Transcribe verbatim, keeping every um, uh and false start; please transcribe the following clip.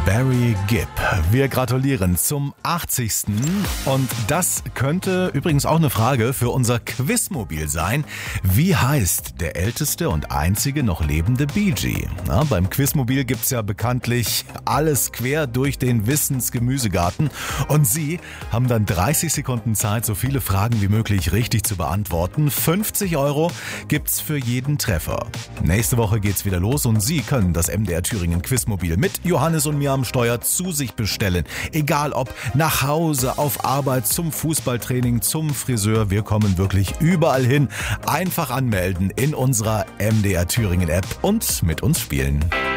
Barry Gibb. Wir gratulieren zum achtzigsten Und das könnte übrigens auch eine Frage für unser Quizmobil sein. Wie heißt der älteste und einzige noch lebende Bee Gee? Na, beim Quizmobil gibt's ja bekanntlich alles quer durch den Wissensgemüsegarten. Und Sie haben dann dreißig Sekunden Zeit, so viele Fragen wie möglich richtig zu beantworten. fünfzig Euro gibt's für jeden Treffer. Nächste Woche geht's wieder los und Sie können das M D R Thüringen Quizmobil mit Johannes und mir am Steuer zu sich bestellen. Egal ob nach Hause, auf Arbeit, zum Fußballtraining, zum Friseur. Wir kommen wirklich überall hin. Einfach anmelden in unserer M D R Thüringen App und mit uns spielen.